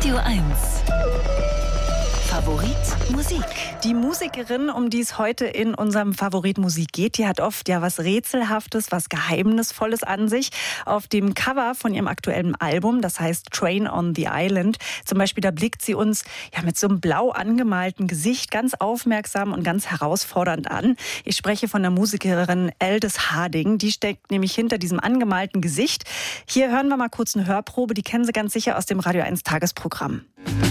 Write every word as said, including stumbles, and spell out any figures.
Radio eins. Favorit Musik. Die Musikerin, um die es heute in unserem Favorit Musik geht, die hat oft ja was Rätselhaftes, was Geheimnisvolles an sich. Auf dem Cover von ihrem aktuellen Album, das heißt Train on the Island, zum Beispiel, da blickt sie uns ja mit so einem blau angemalten Gesicht ganz aufmerksam und ganz herausfordernd an. Ich spreche von der Musikerin Aldis Harding. Die steckt nämlich hinter diesem angemalten Gesicht. Hier hören wir mal kurz eine Hörprobe, die kennen Sie ganz sicher aus dem Radio eins Tagesprogramm.